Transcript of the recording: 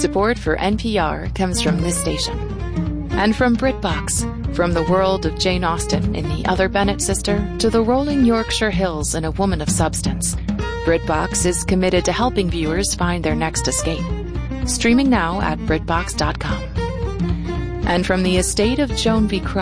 Support for NPR comes from this station. And from BritBox, from the world of Jane Austen in The Other Bennet Sister to the rolling Yorkshire Hills in A Woman of Substance, BritBox is committed to helping viewers find their next escape. Streaming now at BritBox.com. And from the estate of Joan B.